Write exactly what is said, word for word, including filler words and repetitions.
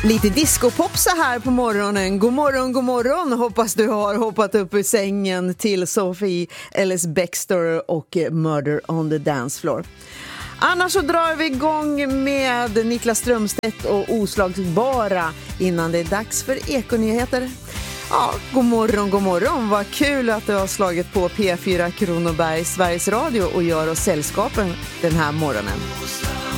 Lite discopop så här på morgonen. God morgon, god morgon. Hoppas du har hoppat upp ur sängen till Sophie Ellis Bextor och Murder on the Dance Floor. Annars så drar vi igång med Niklas Strömstedt och Oslagbara innan det är dags för Ekonyheter. Ja, god morgon, god morgon. Vad kul att du har slagit på P fyra Kronoberg, Sveriges Radio och gör oss sällskapen den här morgonen.